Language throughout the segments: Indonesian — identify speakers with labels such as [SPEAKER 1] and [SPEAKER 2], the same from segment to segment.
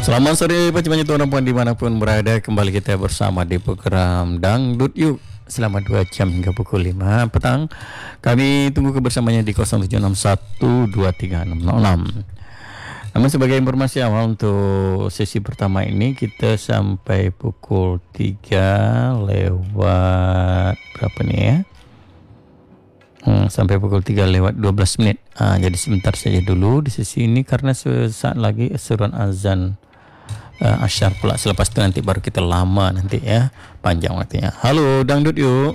[SPEAKER 1] Selamat sore Pak Tuan dimanapun berada. Kembali kita bersama di program Dangdut Yuk selama 2 jam hingga pukul 5 petang. Kami tunggu kebersamanya di 0761236606. Namun sebagai informasi awal untuk sesi pertama ini, kita sampai pukul 3 lewat berapa nih ya? Sampai pukul 3 lewat 12 menit. Jadi sebentar saja dulu di sesi ini karena sesaat lagi seruan azan asyar pula. Selepas itu nanti baru kita lama nanti ya, panjang waktunya. Halo Dangdut Yuk.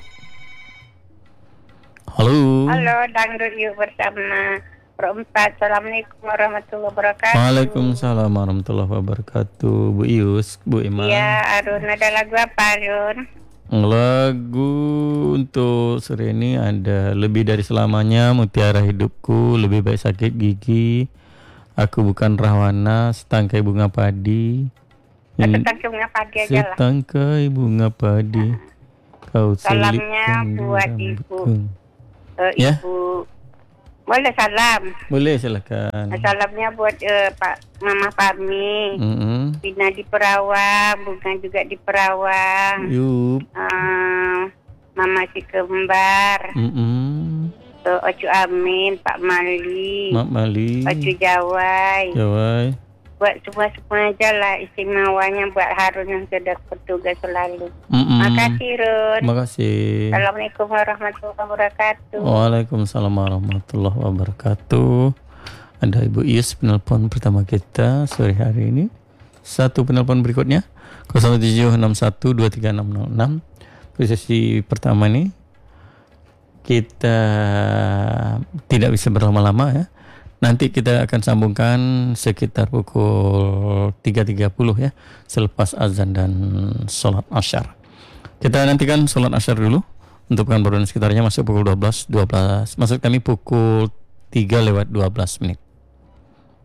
[SPEAKER 1] Halo.
[SPEAKER 2] Halo Dangdut Yuk bersama Perempat. Assalamualaikum warahmatullahi wabarakatuh.
[SPEAKER 1] Waalaikumsalam warahmatullahi wabarakatuh. Bu Ius, Bu Iman.
[SPEAKER 2] Ya, Arun, ada lagu apa Arun?
[SPEAKER 1] Lagu untuk sore ini ada Lebih Dari Selamanya, Mutiara Hidupku, Lebih Baik Sakit Gigi, Aku Bukan Rahwana, Setangkai Bunga Padi.
[SPEAKER 2] Setangkai bunga padi aja lah.
[SPEAKER 1] Setangkai bunga padi. Kau
[SPEAKER 2] Salamnya
[SPEAKER 1] selipkan
[SPEAKER 2] buat
[SPEAKER 1] rambutku.
[SPEAKER 2] Ibu.
[SPEAKER 1] Ya?
[SPEAKER 2] Ibu. Boleh salam.
[SPEAKER 1] Boleh, silakan.
[SPEAKER 2] Salamnya buat Pak Mama Fahmi. Bina di Perawang, Bunga juga di Perawang.
[SPEAKER 1] Yup.
[SPEAKER 2] Mama si Kembar. Ocu Amin, Pak Mali.
[SPEAKER 1] Mak Mali.
[SPEAKER 2] Ocu Jawai.
[SPEAKER 1] Jawai.
[SPEAKER 2] Buat semua aja lah istimewanya buat Harun yang sudah bertugas selalu. Makasih Run.
[SPEAKER 1] Terima kasih.
[SPEAKER 2] Assalamualaikum warahmatullahi wabarakatuh.
[SPEAKER 1] Waalaikumsalam warahmatullahi wabarakatuh. Ada Ibu Ius penelpon pertama kita sore hari ini. Satu penelpon berikutnya 0761236606. Sesi pertama ini kita tidak bisa berlama-lama ya. Nanti kita akan sambungkan sekitar pukul 3.30 ya, selepas azan dan sholat asyar. Kita nantikan sholat asyar dulu untuk Pekanbaru dan sekitarnya masuk pukul 12. Maksud kami pukul 3 lewat 12 menit.